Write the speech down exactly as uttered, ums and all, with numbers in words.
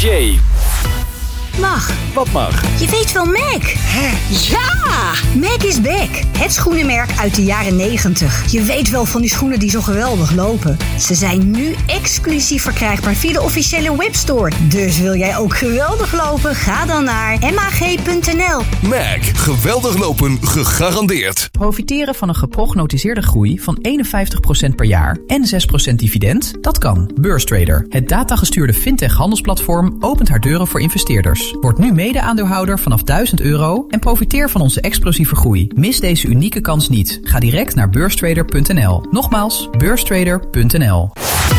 Jay. Mag. Wat mag? Je weet wel Mac. Hè? Ja! Mac is back. Het schoenenmerk uit de jaren negentig. Je weet wel van die schoenen die zo geweldig lopen. Ze zijn nu exclusief verkrijgbaar via de officiële webstore. Dus wil jij ook geweldig lopen? Ga dan naar m a g punt n l. Mac. Geweldig lopen gegarandeerd. Profiteren van een geprognotiseerde groei van eenenvijftig procent per jaar en zes procent dividend? Dat kan. Beurstrader, het datagestuurde fintech-handelsplatform, opent haar deuren voor investeerders. Word nu mede-aandeelhouder vanaf duizend euro en profiteer van onze explosieve groei. Mis deze unieke kans niet. Ga direct naar beurstrader punt n l. Nogmaals, beurstrader punt n l.